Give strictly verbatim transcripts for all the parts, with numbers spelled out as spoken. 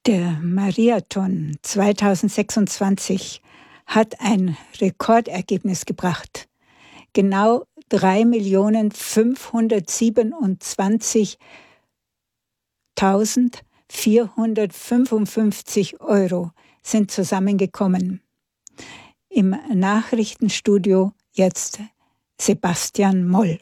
Der Mariathon zweitausendsechsundzwanzig hat ein Rekordergebnis gebracht. Genau drei Millionen fünfhundertsiebenundzwanzigtausendvierhundertfünfundfünfzig Euro sind zusammengekommen. Im Nachrichtenstudio jetzt Sebastian Moll.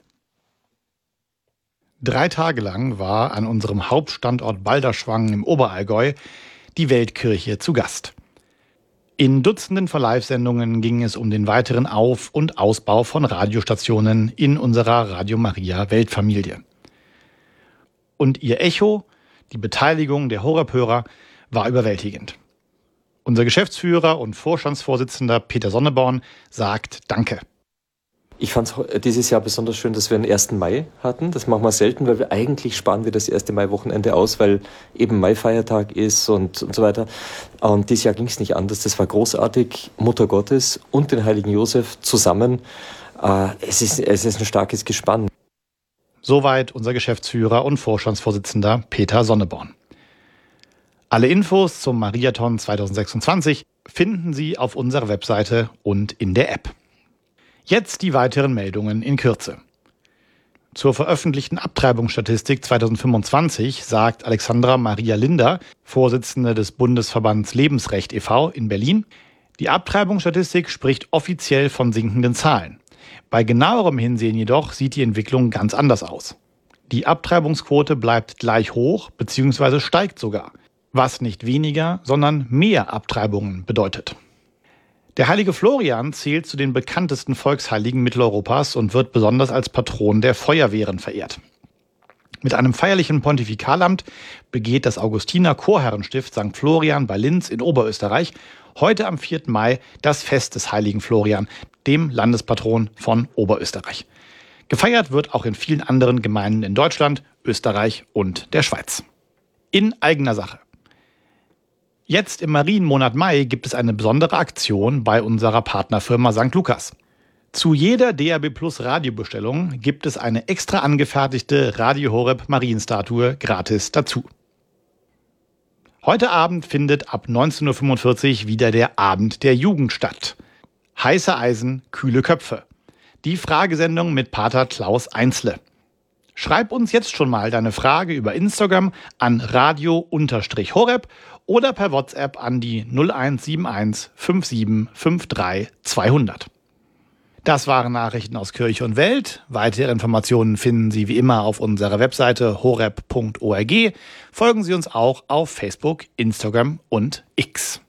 Drei Tage lang war an unserem Hauptstandort Balderschwang im Oberallgäu die Weltkirche zu Gast. In Dutzenden von Live-Sendungen ging es um den weiteren Auf- und Ausbau von Radiostationen in unserer Radio Maria Weltfamilie. Und ihr Echo, die Beteiligung der Horeb-Hörer, war überwältigend. Unser Geschäftsführer und Vorstandsvorsitzender Peter Sonneborn sagt Danke. Ich fand es dieses Jahr besonders schön, dass wir den ersten Mai hatten. Das machen wir selten, weil wir eigentlich sparen wir das erste Mai-Wochenende aus, weil eben Mai-Feiertag ist und, und so weiter. Und dieses Jahr ging es nicht anders. Das war großartig. Mutter Gottes und den heiligen Josef zusammen. Äh, es ist, es ist ein starkes Gespann. Soweit unser Geschäftsführer und Vorstandsvorsitzender Peter Sonneborn. Alle Infos zum Mariathon zweitausendsechsundzwanzig finden Sie auf unserer Webseite und in der App. Jetzt die weiteren Meldungen in Kürze. Zur veröffentlichten Abtreibungsstatistik zweitausendfünfundzwanzig sagt Alexandra Maria Linder, Vorsitzende des Bundesverbands Lebensrecht e V in Berlin, die Abtreibungsstatistik spricht offiziell von sinkenden Zahlen. Bei genauerem Hinsehen jedoch sieht die Entwicklung ganz anders aus. Die Abtreibungsquote bleibt gleich hoch bzw. steigt sogar, was nicht weniger, sondern mehr Abtreibungen bedeutet. Der heilige Florian zählt zu den bekanntesten Volksheiligen Mitteleuropas und wird besonders als Patron der Feuerwehren verehrt. Mit einem feierlichen Pontifikalamt begeht das Augustiner Chorherrenstift Sankt Florian bei Linz in Oberösterreich heute am vierten Mai das Fest des heiligen Florian, dem Landespatron von Oberösterreich. Gefeiert wird auch in vielen anderen Gemeinden in Deutschland, Österreich und der Schweiz. In eigener Sache. Jetzt im Marienmonat Mai gibt es eine besondere Aktion bei unserer Partnerfirma Sankt Lukas. Zu jeder D A B Plus Radiobestellung gibt es eine extra angefertigte Radio Horeb Marienstatue gratis dazu. Heute Abend findet ab neunzehn Uhr fünfundvierzig wieder der Abend der Jugend statt. Heiße Eisen, kühle Köpfe. Die Fragesendung mit Pater Klaus Einzle. Schreib uns jetzt schon mal deine Frage über Instagram an radio-horeb oder per WhatsApp an die null eins sieben eins fünf sieben fünf drei zweihundert. Das waren Nachrichten aus Kirche und Welt. Weitere Informationen finden Sie wie immer auf unserer Webseite horeb punkt org. Folgen Sie uns auch auf Facebook, Instagram und X.